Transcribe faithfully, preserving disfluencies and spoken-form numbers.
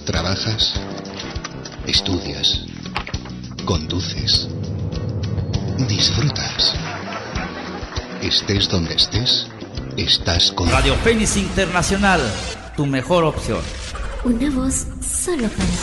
Trabajas, estudias, conduces, disfrutas. Estés donde estés, estás con Radio Fénix Internacional, tu mejor opción. Una voz solo para